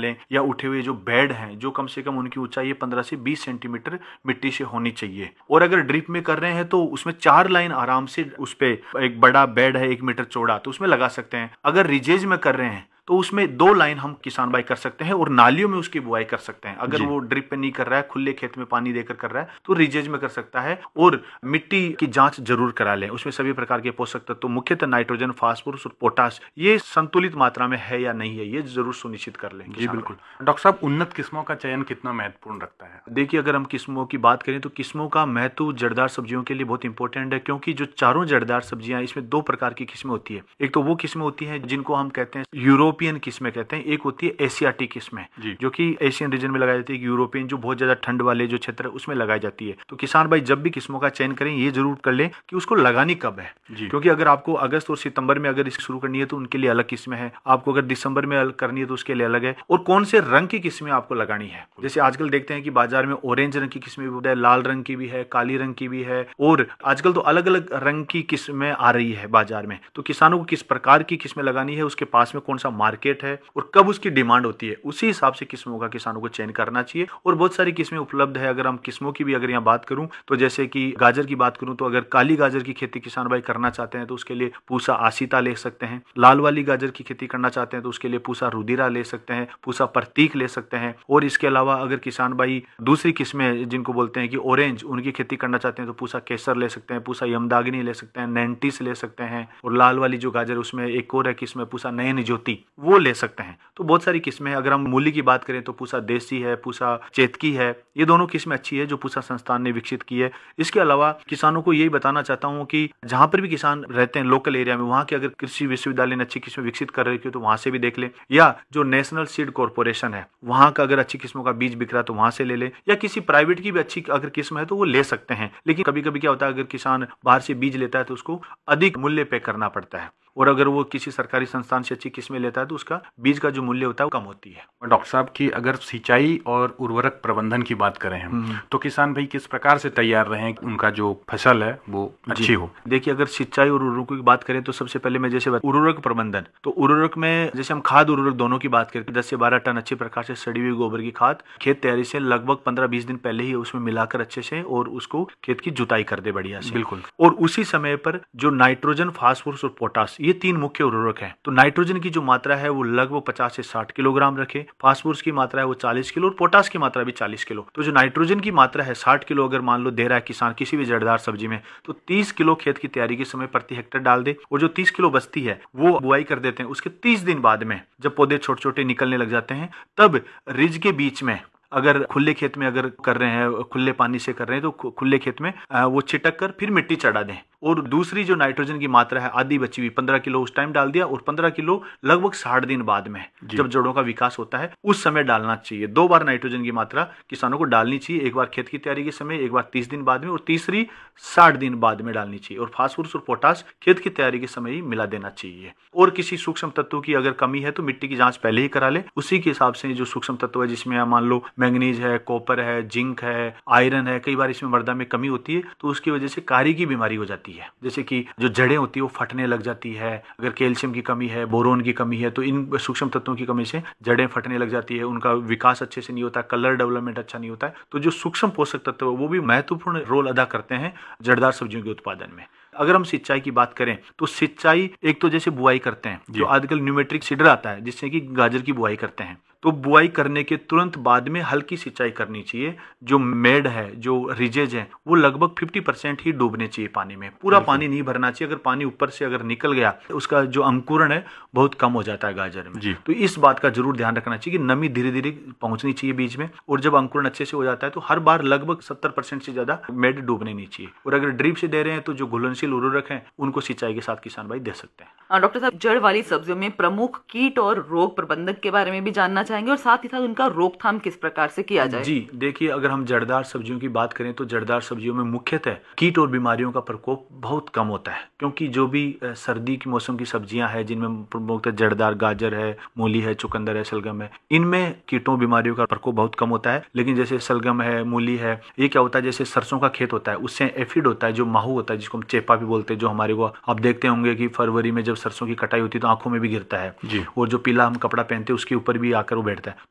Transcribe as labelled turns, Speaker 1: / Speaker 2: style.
Speaker 1: लें या उठे हुए जो बेड हैं, जो कम से कम उनकी ऊंचाई 15 से 20 सेंटीमीटर मिट्टी से होनी चाहिए। और अगर ड्रिप में कर रहे हैं तो उसमें 4 लाइन आराम से, उस पे एक बड़ा बेड है 1 मीटर चौड़ा, तो उसमें लगा सकते हैं। अगर रिजेज में कर रहे हैं तो उसमें 2 लाइन हम किसान भाई कर सकते हैं और नालियों में उसकी बुआई कर सकते हैं। अगर वो ड्रिप पे नहीं कर रहा है, खुले खेत में पानी देकर कर रहा है, तो रिजेज में कर सकता है। और मिट्टी की जांच जरूर करा लें, उसमें सभी प्रकार के पोषक तत्व, मुख्यतः नाइट्रोजन, फास्फोरस और पोटाश, ये संतुलित मात्रा में है या नहीं है, ये जरूर सुनिश्चित कर लें।
Speaker 2: जी बिल्कुल। डॉक्टर साहब, उन्नत किस्मों का चयन कितना महत्वपूर्ण रखता है?
Speaker 1: देखिए, अगर हम किस्मों की बात करें तो किस्मों का महत्व जड़दार सब्जियों के लिए बहुत इंपॉर्टेंट है, क्योंकि जो चारों जड़दार सब्जियां, इसमें 2 प्रकार की किस्में होती है। एक तो वो किस्में होती हैं जिनको हम कहते हैं यूरोपियन किस्में कहते हैं, एक होती है एशियाटिक किस्में, जो कि एशियन रीजन में लगाई जाती है। यूरोपियन जो बहुत ज्यादा ठंड वाले जो क्षेत्र है उसमें लगाई जाती है। तो किसान भाई जब भी किस्मों का चयन करें, ये जरूर कर लें कि उसको लगानी कब है, क्योंकि अगर आपको अगस्त और सितंबर में अगर इसकी शुरू करनी है तो उनके लिए अलग किस्में हैं, आपको अगर दिसंबर में करनी है तो उसके लिए अलग है। और कौन से रंग की किस्में आपको लगानी है, जैसे आजकल देखते हैं कि बाजार में ऑरेंज रंग की किस्में भी है, लाल रंग की भी है, काली रंग की भी है, और आजकल तो अलग अलग रंग की किस्में आ रही है बाजार में। तो किसानों को किस प्रकार की किस्में लगानी है, उसके पास में कौन सा मार्केट है और कब उसकी डिमांड होती है, उसी हिसाब से किस्मों का किसानों को चयन करना चाहिए। और बहुत सारी किस्में उपलब्ध है। अगर हम किस्मों की भी अगर यहाँ बात करूं तो जैसे कि गाजर की बात करूं तो अगर काली गाजर की खेती किसान भाई करना चाहते हैं तो उसके लिए पूसा आसिता ले सकते हैं। लाल वाली गाजर की खेती करना चाहते हैं तो उसके लिए पूसा रुदिरा ले सकते हैं, पूसा प्रतीक ले सकते हैं। और इसके अलावा अगर किसान भाई दूसरी किस्में जिनको बोलते हैं कि ऑरेंज, उनकी खेती करना चाहते हैं तो पूसा केसर ले सकते हैं, पूसा यमदाग्नि ले सकते हैं, नैंटिस ले सकते हैं। और लाल वाली जो गाजर उसमें एक और है किस्में पूसा नयन ज्योति, वो ले सकते हैं। तो बहुत सारी किस्में हैं। अगर हम मूली की बात करें तो पूसा देसी है, पूसा चेतकी है, ये दोनों किस्में अच्छी है जो पूसा संस्थान ने विकसित की है। इसके अलावा किसानों को यही बताना चाहता हूं कि जहां पर भी किसान रहते हैं लोकल एरिया में, वहां के अगर कृषि विश्वविद्यालय ने अच्छी किस्में विकसित कर रही है तो वहां से भी देख लें, या जो नेशनल सीड कॉर्पोरेशन है वहां का अगर अच्छी किस्मों का बीज बिक रहा है तो वहां से ले ले, या किसी प्राइवेट की भी अच्छी अगर किस्म है तो वो ले सकते हैं। लेकिन कभी कभी क्या होता है, अगर किसान बाहर से बीज लेता है तो उसको अधिक मूल्य पे करना पड़ता है, और अगर वो किसी सरकारी संस्थान से अच्छी किस्में लेता है तो उसका बीज का जो मूल्य होता है वो कम होती है।
Speaker 2: और डॉक्टर साहब की अगर सिंचाई और उर्वरक प्रबंधन की बात करें हम, तो किसान भाई किस प्रकार से तैयार रहें कि उनका जो फसल है वो अच्छी हो?
Speaker 1: देखिए, अगर सिंचाई और उर्वरकों की बात करें तो सबसे पहले मैं जैसे उर्वरक प्रबंधन, तो उर्वरक में जैसे हम खाद उर्वरक दोनों की बात करें, 10 से 12 टन अच्छी प्रकार से सड़ी हुई गोबर की खाद खेत तैयारी से लगभग 15-20 दिन पहले ही उसमें मिलाकर अच्छे से, और उसको खेत की जुताई कर दे बढ़िया से।
Speaker 2: बिल्कुल।
Speaker 1: और उसी समय पर जो नाइट्रोजन, फास्फोरस और पोटाश, ये 3 मुख्य उर्वरक है। तो नाइट्रोजन की जो मात्रा है वो लगभग 50 से 60 किलोग्राम रखे, फास्फोरस की मात्रा है वो 40 किलो, और पोटाश की मात्रा भी 40 किलो। तो जो नाइट्रोजन की मात्रा है 60 किलो अगर मान लो दे रहा है किसान किसी भी जड़दार सब्जी में, तो 30 किलो खेत की तैयारी के समय प्रति हेक्टेयर डाल दे, और जो 30 किलो बचती है वो बुआई कर देते हैं। उसके 30 दिन बाद में जब पौधे छोटे छोटे निकलने लग जाते हैं, तब रिज के बीच में अगर खुले खेत में अगर कर रहे हैं, खुले पानी से कर रहे हैं, तो खुले खेत में वो छिटक कर फिर मिट्टी चढ़ा दें। और दूसरी जो नाइट्रोजन की मात्रा है आधी बची हुई 15 किलो उस टाइम डाल दिया, और 15 किलो लगभग 60 दिन बाद में जब जड़ों का विकास होता है उस समय डालना चाहिए। 2 बार नाइट्रोजन की मात्रा किसानों को डालनी चाहिए, एक बार खेत की तैयारी के समय, एक बार 30 दिन बाद में, और तीसरी 60 दिन बाद में डालनी चाहिए। और फास्फोरस और पोटाश खेत की तैयारी के समय ही मिला देना चाहिए। और किसी सूक्ष्म तत्वों की अगर कमी है तो मिट्टी की जांच पहले ही करा ले, उसी के हिसाब से जो सूक्ष्म तत्व है जिसमें मान लो मैंगनीज है, कॉपर है, जिंक है, आयरन है, कई बार इसमें मृदा में कमी होती है तो उसकी वजह से कारी की बीमारी हो जाती है। जैसे कि जो जड़ें होती है वो फटने लग जाती है। अगर कैल्शियम की कमी है, बोरोन की कमी है, तो इन सूक्ष्म तत्वों की कमी से जड़ें फटने लग जाती है, उनका विकास अच्छे से नहीं होता, कलर डेवलपमेंट अच्छा नहीं होता है। तो जो सूक्ष्म पोषक तत्व है वो भी महत्वपूर्ण रोल अदा करते हैं जड़दार सब्जियों के उत्पादन में। अगर हम सिंचाई की बात करें तो सिंचाई एक तो जैसे बुआई करते हैं, जो आजकल न्यूमेट्रिक सीडर आता है जिससे कि गाजर की बुआई करते हैं, तो बुआई करने के तुरंत बाद में हल्की सिंचाई करनी चाहिए। जो मेड है, जो रिजेज है, वो लगभग 50% ही डूबने चाहिए पानी में, पूरा पानी नहीं भरना चाहिए। अगर पानी ऊपर से अगर निकल गया तो उसका जो अंकुरण है बहुत कम हो जाता है गाजर में। तो इस बात का जरूर ध्यान रखना चाहिए कि नमी धीरे धीरे पहुंचनी चाहिए बीज में, और जब अंकुरण अच्छे से हो जाता है तो हर बार लगभग 70% से ज्यादा मेड डूबने नहीं चाहिए। और अगर ड्रिप से दे रहे हैं तो जो घुलनशील उर्वरक हैं उनको सिंचाई के साथ किसान भाई दे सकते हैं।
Speaker 3: डॉक्टर साहब, जड़ वाली सब्जियों में प्रमुख कीट और रोग प्रबंधन के बारे में भी जानना चाहेंगे, और साथ ही साथ उनका रोकथाम किस प्रकार से किया जाए?
Speaker 1: जी देखिए, अगर हम जड़दार सब्जियों की बात करें तो जड़दार सब्जियों में मुख्यतः कीट और बीमारियों का प्रकोप बहुत कम होता है, क्योंकि जो भी सर्दी के मौसम की सब्जियां हैं जिनमें प्रमुखतः जड़दार गाजर है, मूली है, चुकंदर है, शलगम है, इनमें कीटों बीमारियों का प्रकोप बहुत कम होता है। लेकिन जैसे शलगम है, मूली है, ये क्या होता है, जैसे सरसों का खेत होता है उससे एफिड होता है, जो माहू होता है जिसको हम चेपा भी बोलते हैं, जो हमारे को आप देखते होंगे कि फरवरी में जब सरसों की कटाई होती है तो आंखों में भी गिरता है, और जो पीला हम कपड़ा पहनते हैं उसके ऊपर भी आकर वो बैठता है।